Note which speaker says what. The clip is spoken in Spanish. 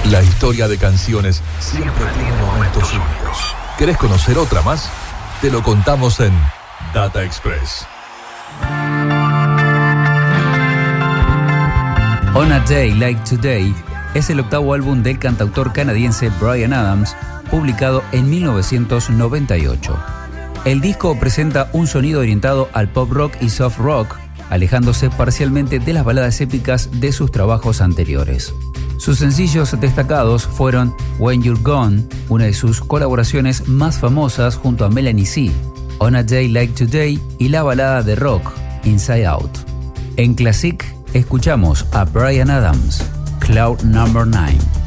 Speaker 1: La historia de canciones siempre tiene momentos únicos. ¿Querés conocer otra más? Te lo contamos en Data Express.
Speaker 2: On a Day Like Today es el octavo álbum del cantautor canadiense Bryan Adams, publicado en 1998. El disco presenta un sonido orientado al pop rock y soft rock, alejándose parcialmente de las baladas épicas de sus trabajos anteriores. Sus sencillos destacados fueron When You're Gone, una de sus colaboraciones más famosas junto a Melanie C, On a Day Like Today y la balada de rock Inside Out. En Classic escuchamos a Bryan Adams, Cloud Number 9.